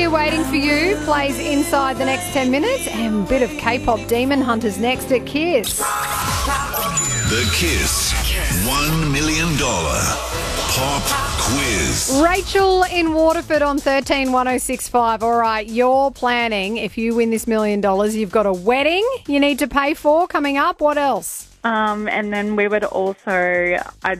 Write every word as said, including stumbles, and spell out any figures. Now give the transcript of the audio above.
two waiting for you plays inside the next ten minutes, and a bit of K-pop Demon Hunters next at Kiss. The Kiss one million dollars Pop Quiz. Rachel in Waterford on thirteen one oh six five. All right, you're planning, if you win this million dollars, you've got a wedding you need to pay for coming up. What else? Um, and then we would also, I'd